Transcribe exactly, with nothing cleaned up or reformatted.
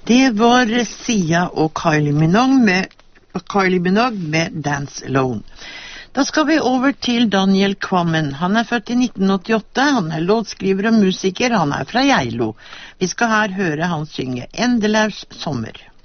Det var Sia og Kylie Minogue med, Kylie Minogue med Dance Alone. Da skal vi over til Daniel Kvammen. Han er født i nitten åttiåtte, han er låtskriver og musiker, han er fra Geilo. Vi skal her høre han synge Endelaus sommer.